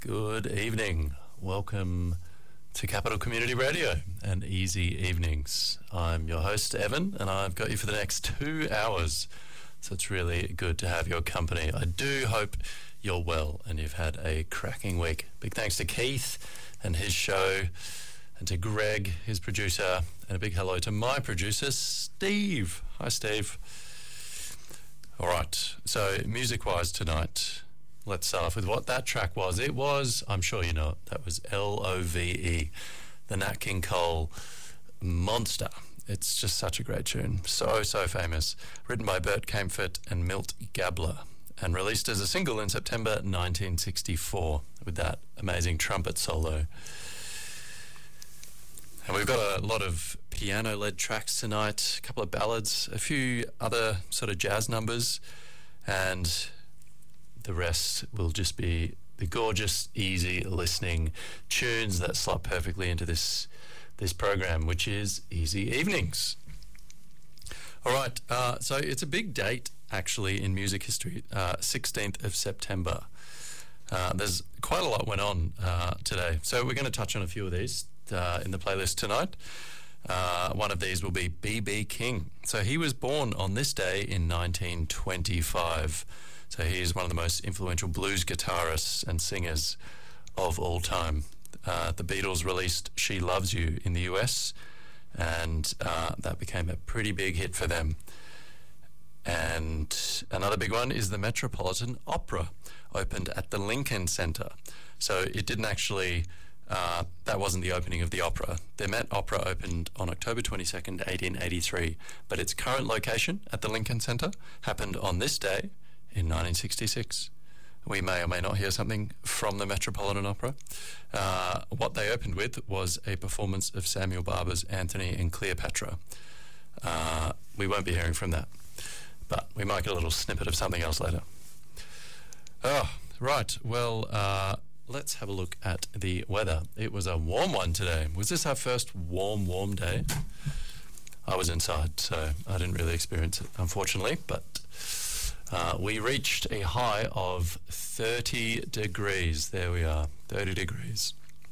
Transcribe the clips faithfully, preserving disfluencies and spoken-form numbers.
Good evening. Welcome to Capital Community Radio and Easy Evenings. I'm your host, Evan, and I've got you for the next two hours. So it's really good to have your company. I do hope you're well and you've had a cracking week. Big thanks to Keith and his show, and to Greg, his producer, and a big hello to my producer, Steve. Hi, Steve. All right, so music-wise tonight, let's start off with what that track was. It was, I'm sure you know it, that was L O V E, the Nat King Cole Monster. It's just such a great tune. So, so famous. Written by Bert Kaempfert and Milt Gabler, and released as a single in September nineteen sixty-four with that amazing trumpet solo. And we've got a lot of piano-led tracks tonight, a couple of ballads, a few other sort of jazz numbers, and the rest will just be the gorgeous, easy listening tunes that slot perfectly into this this program, which is Easy Evenings. All right, uh, so it's a big date, actually, in music history, uh, sixteenth of September. Uh, there's quite a lot went on uh, today, so we're going to touch on a few of these uh, in the playlist tonight. Uh, one of these will be B B King. So he was born on this day in nineteen twenty-five. So he is one of the most influential blues guitarists and singers of all time. Uh, the Beatles released She Loves You in the U S, and uh, that became a pretty big hit for them. And another big one is the Metropolitan Opera, opened at the Lincoln Center. So it didn't actually, uh, that wasn't the opening of the opera. The Met Opera opened on October twenty-second, eighteen eighty-three, but its current location at the Lincoln Center happened on this day in nineteen sixty-six. We may or may not hear something from the Metropolitan Opera. Uh, what they opened with was a performance of Samuel Barber's Antony and Cleopatra. Uh, we won't be hearing from that, but we might get a little snippet of something else later. Oh, right. Well, uh, let's have a look at the weather. It was a warm one today. Was this our first warm, warm day? I was inside, so I didn't really experience it, unfortunately, but Uh, we reached a high of thirty degrees. There we are, thirty degrees.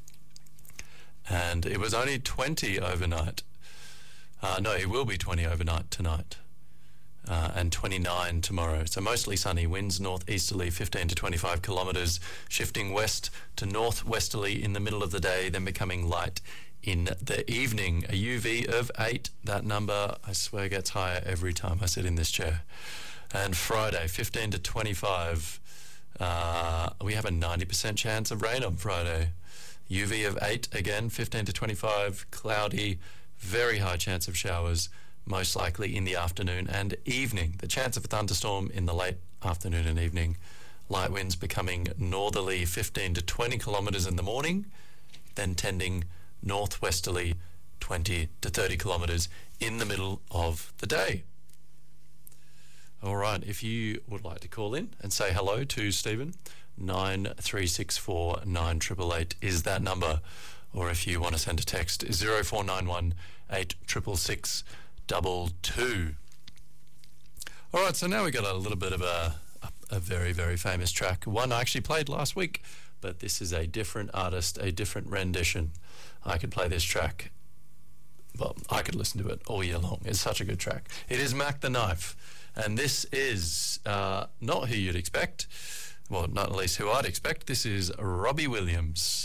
And it was only twenty overnight. Uh, no, it will be twenty overnight tonight. Uh, and twenty-nine tomorrow. So mostly sunny, winds northeasterly fifteen to twenty-five kilometres, shifting west to northwesterly in the middle of the day, then becoming light in the evening. A U V of eight. That number, I swear, gets higher every time I sit in this chair. And Friday, fifteen to twenty-five, uh, we have a ninety percent chance of rain on Friday. U V of eight, again, fifteen to twenty-five, cloudy, very high chance of showers, most likely in the afternoon and evening. The chance of a thunderstorm in the late afternoon and evening. Light winds becoming northerly fifteen to twenty kilometres in the morning, then tending northwesterly twenty to thirty kilometres in the middle of the day. All right, if you would like to call in and say hello to Stephen, nine three six four nine eight eight eight is that number. Or if you want to send a text, zero four nine one eight six six six two two. All right, so now we got a little bit of a, a, a very, very famous track. One I actually played last week, but this is a different artist, a different rendition. I could play this track, well, I could listen to it all year long. It's such a good track. It is Mac the Knife. And this is uh, not who you'd expect. Well, not at least who I'd expect. This is Robbie Williams.